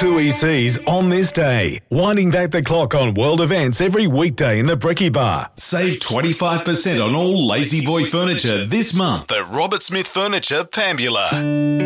2 ECs on this day. Winding back the clock on world events every weekday in the Brekkie Bar. Save 25% on all Lazy Boy furniture this month at Robert Smith Furniture, Pambula.